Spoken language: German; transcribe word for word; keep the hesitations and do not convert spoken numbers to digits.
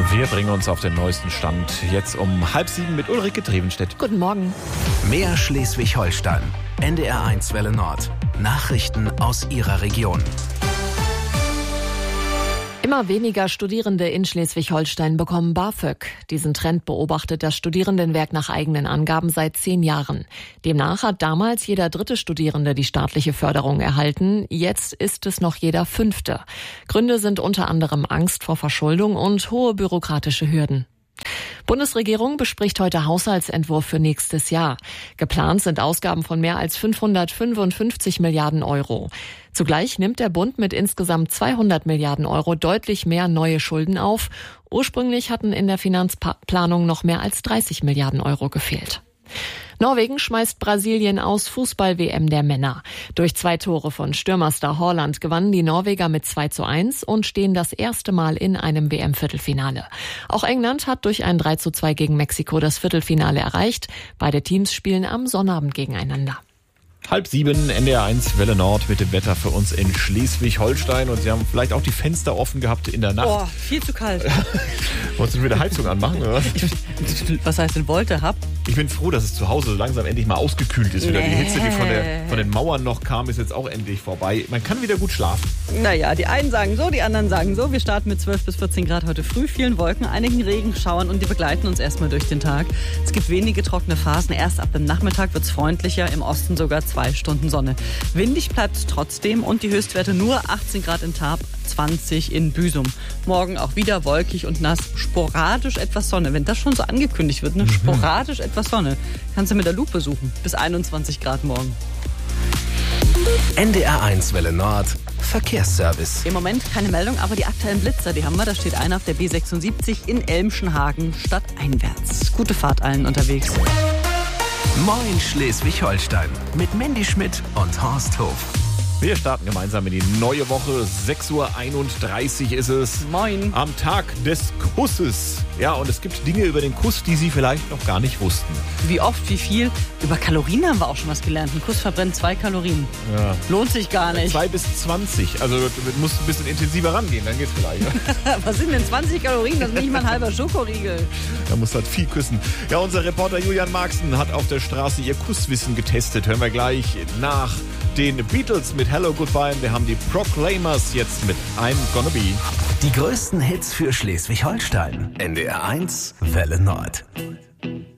Wir bringen uns auf den neuesten Stand jetzt um halb sieben mit Ulrike Drevenstedt. Guten Morgen. Mehr Schleswig-Holstein. N D R eins Welle Nord. Nachrichten aus Ihrer Region. Immer weniger Studierende in Schleswig-Holstein bekommen BAföG. Diesen Trend beobachtet das Studierendenwerk nach eigenen Angaben seit zehn Jahren. Demnach hat damals jeder dritte Studierende die staatliche Förderung erhalten. Jetzt ist es noch jeder fünfte. Gründe sind unter anderem Angst vor Verschuldung und hohe bürokratische Hürden. Bundesregierung bespricht heute Haushaltsentwurf für nächstes Jahr. Geplant sind Ausgaben von mehr als fünfhundertfünfundfünfzig Milliarden Euro. Zugleich nimmt der Bund mit insgesamt zweihundert Milliarden Euro deutlich mehr neue Schulden auf. Ursprünglich hatten in der Finanzplanung noch mehr als dreißig Milliarden Euro gefehlt. Norwegen schmeißt Brasilien aus Fußball-W M der Männer. Durch zwei Tore von Stürmerstar Haaland gewannen die Norweger mit zwei zu eins und stehen das erste Mal in einem W M-Viertelfinale. Auch England hat durch ein drei zu zwei gegen Mexiko das Viertelfinale erreicht. Beide Teams spielen am Sonnabend gegeneinander. Halb sieben, N D R eins Welle Nord mit dem Wetter für uns in Schleswig-Holstein. Und Sie haben vielleicht auch die Fenster offen gehabt in der Nacht. Boah, viel zu kalt. Wolltest du wieder Heizung anmachen, oder? Was heißt denn wollte, hab? Ich bin froh, dass es zu Hause so langsam endlich mal ausgekühlt ist. Wieder Nee. die Hitze, die von, der, von den Mauern noch kam, ist jetzt auch endlich vorbei. Man kann wieder gut schlafen. Naja, die einen sagen so, die anderen sagen so. Wir starten mit zwölf bis vierzehn Grad heute früh, vielen Wolken, einigen Regenschauern und die begleiten uns erstmal durch den Tag. Es gibt wenige trockene Phasen. Erst ab dem Nachmittag wird es freundlicher, im Osten sogar zwei Stunden Sonne. Windig bleibt es trotzdem und die Höchstwerte nur achtzehn Grad in Tarp, zwanzig in Büsum. Morgen auch wieder wolkig und nass, sporadisch etwas Sonne. Wenn das schon so angekündigt wird, ne? Mhm. Sporadisch etwas Sonne. Kannst du mit der Lupe suchen. Bis einundzwanzig Grad morgen. N D R eins Welle Nord. Verkehrsservice. Im Moment keine Meldung, aber die aktuellen Blitzer, die haben wir. Da steht einer auf der B sechsundsiebzig in Elmschenhagen stadteinwärts. Gute Fahrt allen unterwegs. Moin Schleswig-Holstein. Mit Mandy Schmidt und Horst Hof. Wir starten gemeinsam in die neue Woche. sechs Uhr einunddreißig ist es. Moin. Am Tag des Kusses. Ja, und es gibt Dinge über den Kuss, die Sie vielleicht noch gar nicht wussten. Wie oft, wie viel? Über Kalorien haben wir auch schon was gelernt. Ein Kuss verbrennt zwei Kalorien. Ja. Lohnt sich gar nicht. zwei bis zwanzig. Also du musst ein bisschen intensiver rangehen, dann geht's vielleicht. Ja? Was sind denn zwanzig Kalorien? Das ist nicht mal ein halber Schokoriegel. Da muss halt viel küssen. Ja, unser Reporter Julian Marxen hat auf der Straße ihr Kusswissen getestet. Hören wir gleich nach den Beatles mit Hello Goodbye. Wir haben die Proclaimers jetzt mit I'm Gonna Be. Die größten Hits für Schleswig-Holstein. N D R eins Welle Nord.